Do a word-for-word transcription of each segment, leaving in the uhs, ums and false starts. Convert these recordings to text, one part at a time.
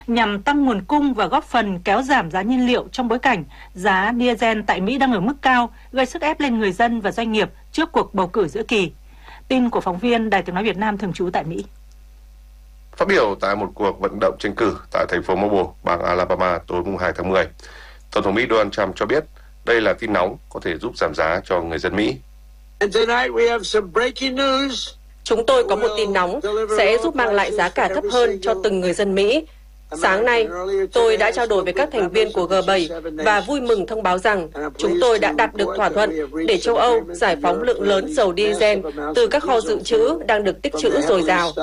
nhằm tăng nguồn cung và góp phần kéo giảm giá nhiên liệu trong bối cảnh giá diesel tại Mỹ đang ở mức cao, gây sức ép lên người dân và doanh nghiệp trước cuộc bầu cử giữa kỳ. Tin của phóng viên Đài Tiếng nói Việt Nam thường trú tại Mỹ. Phát biểu tại một cuộc vận động tranh cử tại thành phố Mobile, bang Alabama tối hai tháng mười, Tổng thống Mỹ Donald Trump cho biết đây là tin nóng có thể giúp giảm giá cho người dân Mỹ. Chúng tôi có một tin nóng sẽ giúp mang lại giá cả thấp hơn cho từng người dân Mỹ. Sáng nay, tôi đã trao đổi với các thành viên của G bảy và vui mừng thông báo rằng chúng tôi đã đạt được thỏa thuận để châu Âu giải phóng lượng lớn dầu diesel từ các kho dự trữ đang được tích trữ dồi dào.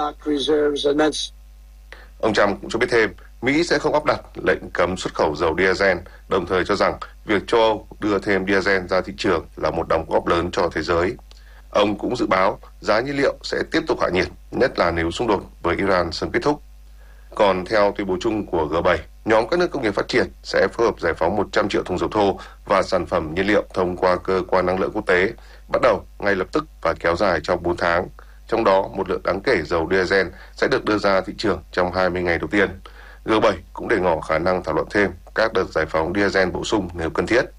Ông Trump cũng cho biết thêm, Mỹ sẽ không áp đặt lệnh cấm xuất khẩu dầu diesel, đồng thời cho rằng việc châu Âu đưa thêm diesel ra thị trường là một đóng góp lớn cho thế giới. Ông cũng dự báo giá nhiên liệu sẽ tiếp tục hạ nhiệt, nhất là nếu xung đột với Iran sớm kết thúc. Còn theo tuyên bố chung của G bảy, nhóm các nước công nghiệp phát triển sẽ phối hợp giải phóng một trăm triệu thùng dầu thô và sản phẩm nhiên liệu thông qua cơ quan năng lượng quốc tế, bắt đầu ngay lập tức và kéo dài trong bốn tháng. Trong đó, một lượng đáng kể dầu diesel sẽ được đưa ra thị trường trong hai mươi ngày đầu tiên. G bảy cũng để ngỏ khả năng thảo luận thêm các đợt giải phóng diesel bổ sung nếu cần thiết.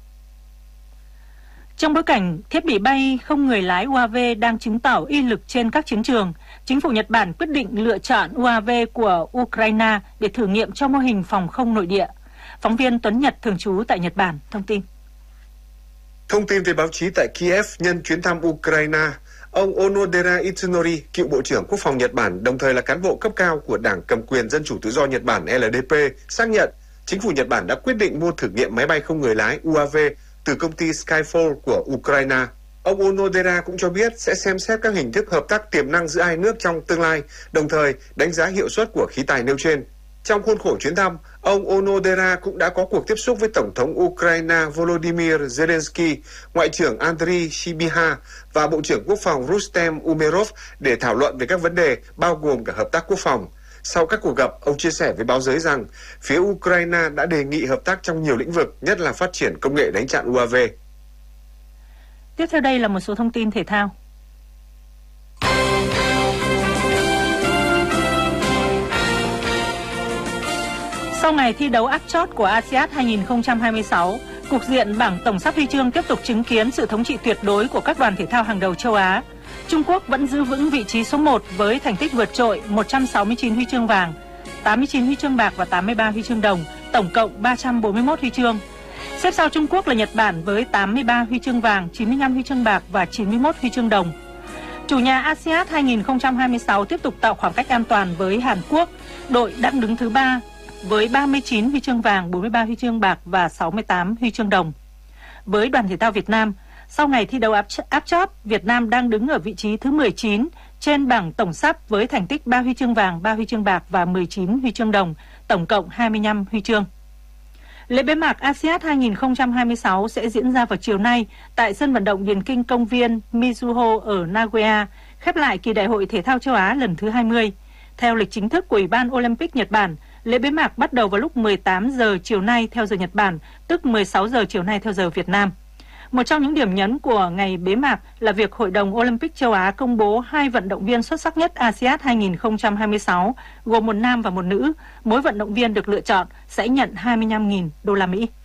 Trong bối cảnh thiết bị bay không người lái u a vê đang chứng tỏ uy lực trên các chiến trường, chính phủ Nhật Bản quyết định lựa chọn u a vê của Ukraine để thử nghiệm cho mô hình phòng không nội địa. Phóng viên Tuấn Nhật thường trú tại Nhật Bản thông tin. Thông tin về báo chí tại Kiev nhân chuyến thăm Ukraine, ông Onodera Itsunori, cựu Bộ trưởng Quốc phòng Nhật Bản, đồng thời là cán bộ cấp cao của Đảng Cầm quyền Dân chủ Tự do Nhật Bản L D P, xác nhận chính phủ Nhật Bản đã quyết định mua thử nghiệm máy bay không người lái u a vê từ công ty Skyfall của Ukraine. Ông Onodera cũng cho biết sẽ xem xét các hình thức hợp tác tiềm năng giữa hai nước trong tương lai, đồng thời đánh giá hiệu suất của khí tài nêu trên. Trong khuôn khổ chuyến thăm, ông Onodera cũng đã có cuộc tiếp xúc với Tổng thống Ukraine Volodymyr Zelensky, Ngoại trưởng Andriy Sybiha và Bộ trưởng Quốc phòng Rustem Umerov để thảo luận về các vấn đề bao gồm cả hợp tác quốc phòng. Sau các cuộc gặp, ông chia sẻ với báo giới rằng phía Ukraine đã đề nghị hợp tác trong nhiều lĩnh vực, nhất là phát triển công nghệ đánh chặn u a vê. Tiếp theo đây là một số thông tin thể thao. Sau ngày thi đấu áp chót của a si át hai không hai sáu, cục diện bảng tổng sắp huy chương tiếp tục chứng kiến sự thống trị tuyệt đối của các đoàn thể thao hàng đầu châu Á. Trung Quốc vẫn giữ vững vị trí số một với thành tích vượt trội một trăm sáu mươi chín huy chương vàng, tám mươi chín huy chương bạc và tám mươi ba huy chương đồng, tổng cộng ba trăm bốn mươi mốt huy chương. Xếp sau Trung Quốc là Nhật Bản với tám mươi ba huy chương vàng, chín mươi lăm huy chương bạc và chín mươi mốt huy chương đồng. Chủ nhà a si át hai không hai sáu tiếp tục tạo khoảng cách an toàn với Hàn Quốc, đội đang đứng thứ ba với ba mươi chín huy chương vàng, bốn mươi ba huy chương bạc và sáu mươi tám huy chương đồng. Với đoàn thể thao Việt Nam, sau ngày thi đấu áp, áp chót, Việt Nam đang đứng ở vị trí thứ mười chín trên bảng tổng sắp với thành tích ba huy chương vàng, ba huy chương bạc và mười chín huy chương đồng, tổng cộng hai mươi lăm huy chương. Lễ bế mạc a si át hai không hai sáu sẽ diễn ra vào chiều nay tại sân vận động Điền Kinh Công viên Mizuho ở Nagoya, khép lại kỳ đại hội thể thao châu Á lần thứ hai mươi. Theo lịch chính thức của Ủy ban Olympic Nhật Bản, lễ bế mạc bắt đầu vào lúc mười tám giờ chiều nay theo giờ Nhật Bản, tức mười sáu giờ chiều nay theo giờ Việt Nam. Một trong những điểm nhấn của ngày bế mạc là việc Hội đồng Olympic châu Á công bố hai vận động viên xuất sắc nhất a si át hai không hai sáu, gồm một nam và một nữ. Mỗi vận động viên được lựa chọn sẽ nhận hai mươi lăm nghìn đô la Mỹ.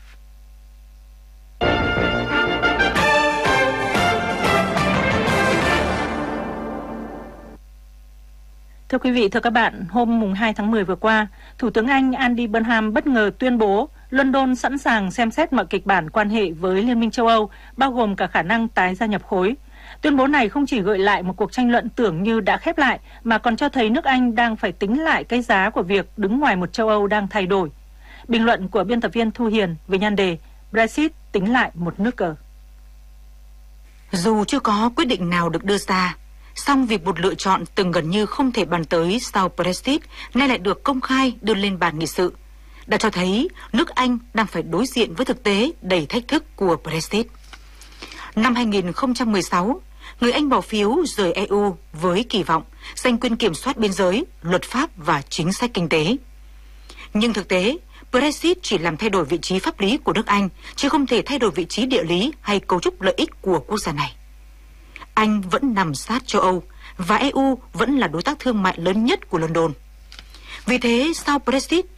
Thưa quý vị, thưa các bạn, hôm mùng hai tháng mười vừa qua, Thủ tướng Anh Andy Burnham bất ngờ tuyên bố London sẵn sàng xem xét mọi kịch bản quan hệ với Liên minh châu Âu, bao gồm cả khả năng tái gia nhập khối. Tuyên bố này không chỉ gợi lại một cuộc tranh luận tưởng như đã khép lại, mà còn cho thấy nước Anh đang phải tính lại cái giá của việc đứng ngoài một châu Âu đang thay đổi. Bình luận của biên tập viên Thu Hiền với nhan đề Brexit tính lại một nước cờ. Dù chưa có quyết định nào được đưa ra, song việc một lựa chọn từng gần như không thể bàn tới sau Brexit nay lại được công khai đưa lên bàn nghị sự, đã cho thấy nước Anh đang phải đối diện với thực tế đầy thách thức của Brexit. Năm hai không một sáu, người Anh bỏ phiếu rời e u với kỳ vọng giành quyền kiểm soát biên giới, luật pháp và chính sách kinh tế. Nhưng thực tế, Brexit chỉ làm thay đổi vị trí pháp lý của nước Anh, chứ không thể thay đổi vị trí địa lý hay cấu trúc lợi ích của quốc gia này. Anh vẫn nằm sát châu Âu và e u vẫn là đối tác thương mại lớn nhất của London. Vì thế, sau Brexit